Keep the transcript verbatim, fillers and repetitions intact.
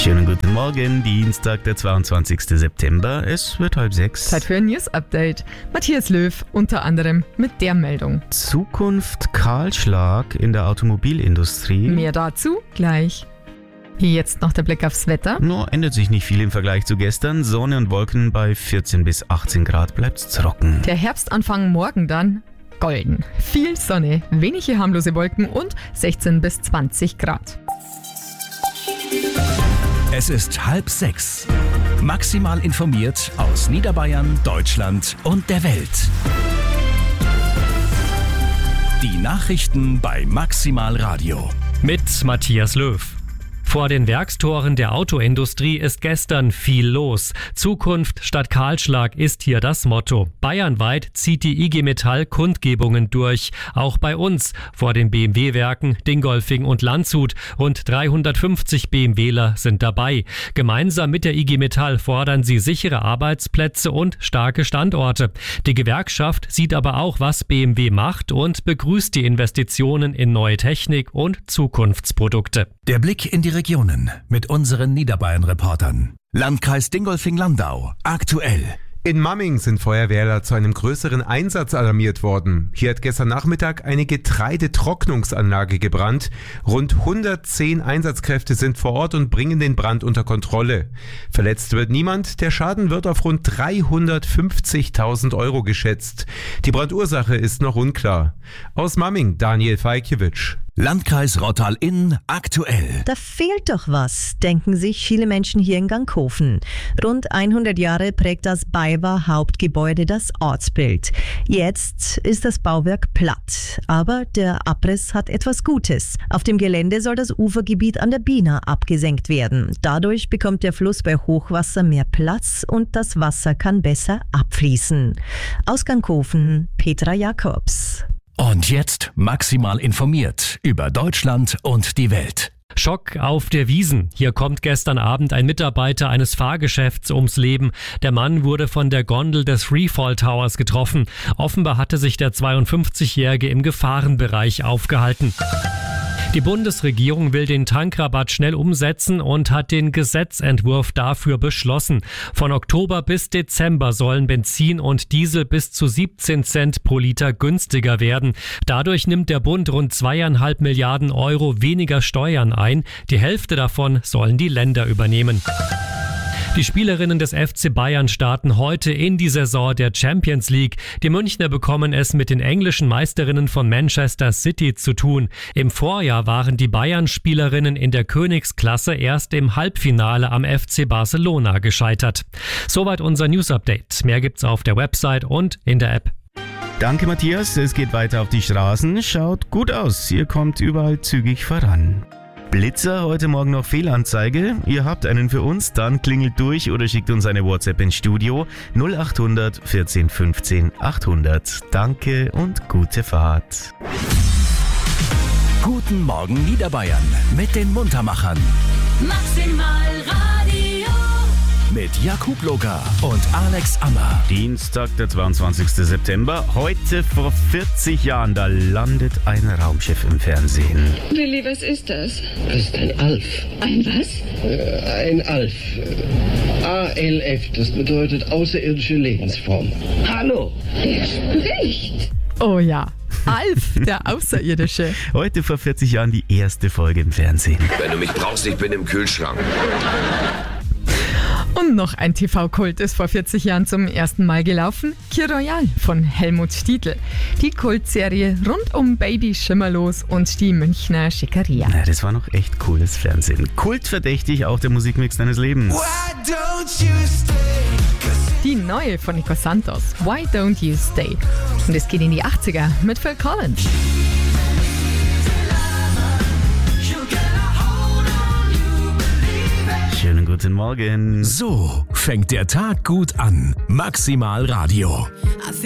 Schönen guten Morgen, Dienstag, der zweiundzwanzigster September. Es wird halb sechs. Zeit für ein News-Update. Matthias Löw unter anderem mit der Meldung. Zukunft Kahlschlag in der Automobilindustrie. Mehr dazu gleich. Jetzt noch der Blick aufs Wetter. Nur ändert sich nicht viel im Vergleich zu gestern. Sonne und Wolken bei vierzehn bis achtzehn Grad, bleibt's trocken. Der Herbstanfang morgen dann golden. Viel Sonne, wenige harmlose Wolken und sechzehn bis zwanzig Grad. Es ist halb sechs. Maximal informiert aus Niederbayern, Deutschland und der Welt. Die Nachrichten bei Maximal Radio. Mit Matthias Löw. Vor den Werkstoren der Autoindustrie ist gestern viel los. Zukunft statt Kahlschlag ist hier das Motto. Bayernweit zieht die I G Metall Kundgebungen durch. Auch bei uns vor den B M W-Werken Dingolfing und Landshut. Rund dreihundertfünfzig BMWler sind dabei. Gemeinsam mit der I G Metall fordern sie sichere Arbeitsplätze und starke Standorte. Die Gewerkschaft sieht aber auch, was B M W macht und begrüßt die Investitionen in neue Technik und Zukunftsprodukte. Der Blick in die Regionen mit unseren Niederbayern-Reportern. Landkreis Dingolfing-Landau. Aktuell. In Mamming sind Feuerwehrler zu einem größeren Einsatz alarmiert worden. Hier hat gestern Nachmittag eine Getreidetrocknungsanlage gebrannt. Rund hundertzehn Einsatzkräfte sind vor Ort und bringen den Brand unter Kontrolle. Verletzt wird niemand. Der Schaden wird auf rund dreihundertfünfzigtausend Euro geschätzt. Die Brandursache ist noch unklar. Aus Mamming, Daniel Falkiewicz. Landkreis Rottal-Inn aktuell. Da fehlt doch was, denken sich viele Menschen hier in Ganghofen. Rund hundert Jahre prägt das BayWa Hauptgebäude das Ortsbild. Jetzt ist das Bauwerk platt, aber der Abriss hat etwas Gutes. Auf dem Gelände soll das Ufergebiet an der Biener abgesenkt werden. Dadurch bekommt der Fluss bei Hochwasser mehr Platz und das Wasser kann besser abfließen. Aus Ganghofen, Petra Jakobs. Und jetzt maximal informiert über Deutschland und die Welt. Schock auf der Wiesn. Hier kommt gestern Abend ein Mitarbeiter eines Fahrgeschäfts ums Leben. Der Mann wurde von der Gondel des Freefall Towers getroffen. Offenbar hatte sich der zweiundfünfzigjährige im Gefahrenbereich aufgehalten. Die Bundesregierung will den Tankrabatt schnell umsetzen und hat den Gesetzentwurf dafür beschlossen. Von Oktober bis Dezember sollen Benzin und Diesel bis zu siebzehn Cent pro Liter günstiger werden. Dadurch nimmt der Bund rund zweieinhalb Milliarden Euro weniger Steuern ein. Die Hälfte davon sollen die Länder übernehmen. Die Spielerinnen des F C Bayern starten heute in die Saison der Champions League. Die Münchner bekommen es mit den englischen Meisterinnen von Manchester City zu tun. Im Vorjahr waren die Bayern-Spielerinnen in der Königsklasse erst im Halbfinale am F C Barcelona gescheitert. Soweit unser News-Update. Mehr gibt's auf der Website und in der App. Danke, Matthias. Es geht weiter auf die Straßen. Schaut gut aus. Ihr kommt überall zügig voran. Blitzer, heute Morgen noch Fehlanzeige. Ihr habt einen für uns, dann klingelt durch oder schickt uns eine WhatsApp ins Studio null achthundert vierzehn fünfzehn achthundert. Danke und gute Fahrt. Guten Morgen Niederbayern mit den Muntermachern. Maximal Radio. Mit Jakub Loga und Alex Ammer. Dienstag, der zweiundzwanzigster September. Heute vor vierzig Jahren, da landet ein Raumschiff im Fernsehen. Willi, was ist das? Das ist ein Alf. Ein was? Äh, ein Alf. A L F, das bedeutet außerirdische Lebensform. Hallo. Er spricht. Oh ja, Alf, der Außerirdische. Heute vor vierzig Jahren die erste Folge im Fernsehen. Wenn du mich brauchst, ich bin im Kühlschrank. Und noch ein T V-Kult ist vor vierzig Jahren zum ersten Mal gelaufen. Kir Royal von Helmut Stiedl. Die Kultserie rund um Baby Schimmerlos und die Münchner Schickeria. Na, das war noch echt cooles Fernsehen. Kultverdächtig auch der Musikmix deines Lebens. Die neue von Nico Santos, Why Don't You Stay? Und es geht in die achtziger mit Phil Collins. Schönen guten Morgen. So fängt der Tag gut an. Maximal Radio.